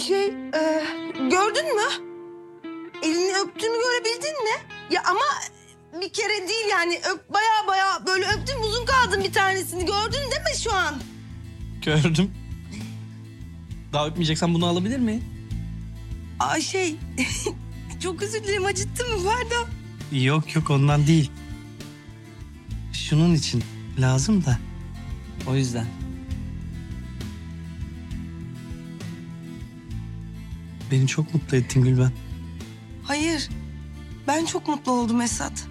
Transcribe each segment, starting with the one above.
Gördün mü? Elini öptüğümü görebildin mi? Ya ama bir kere değil yani. Baya böyle öptüm, uzun kaldım bir tanesini. Gördün değil mi şu an? Gördüm. Daha öpmeyeceksen bunu alabilir miyim? Çok özür dilerim, acıttı mı? Pardon. Yok ondan değil. Şunun için lazım da. O yüzden. Beni çok mutlu ettin Gülben. Hayır, ben çok mutlu oldum Esat.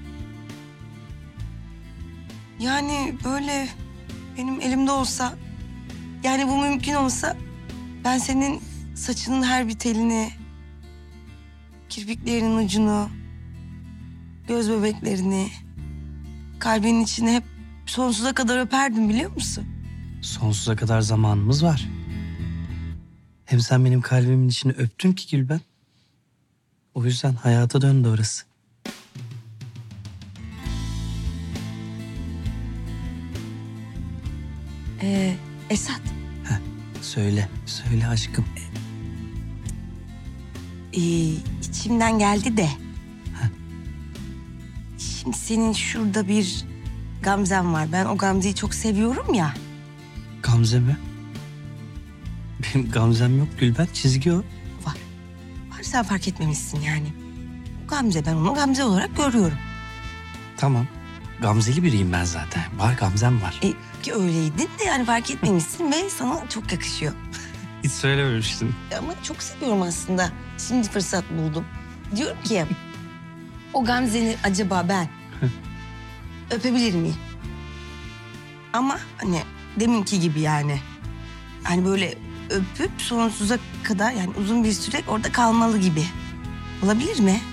Yani böyle benim elimde olsa, yani bu mümkün olsa, ben senin saçının her bir telini, kirpiklerinin ucunu, göz bebeklerini, kalbinin içine hep sonsuza kadar öperdim, biliyor musun? Sonsuza kadar zamanımız var. Hem sen benim kalbimin içini öptün ki Gülben. O yüzden hayata döndü orası. Esat, Söyle aşkım. içimden geldi de. Şimdi senin şurada bir Gamzen var. Ben o Gamze'yi çok seviyorum ya. Gamze mi? Benim Gamzem yok Gülben, çizgi o. Var sen fark etmemişsin yani. O Gamze, ben onu Gamze olarak görüyorum. Tamam. Gamzeli biriyim ben zaten. Var Gamzem var. Ki öyleydin de yani fark etmemişsin ve sana çok yakışıyor. Hiç söylememiştin. Ama çok seviyorum aslında. Şimdi fırsat buldum. Diyorum ki o Gamze'ni acaba ben öpebilir miyim? Ama hani deminki gibi yani. Hani böyle öpüp sonsuza kadar, yani uzun bir süre orada kalmalı gibi. Olabilir mi?